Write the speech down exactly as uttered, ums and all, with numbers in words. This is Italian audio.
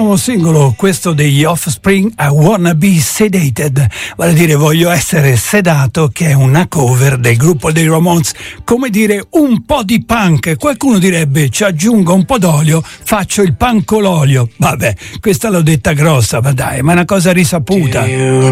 nuovo singolo, questo degli Offspring, I Wanna Be Sedated, vale a dire voglio essere sedato, che è una cover del gruppo dei Ramones, come dire un po' di punk. Qualcuno direbbe ci aggiungo un po' d'olio, faccio il pancololio. Vabbè, questa l'ho detta grossa, ma dai, ma è una cosa risaputa.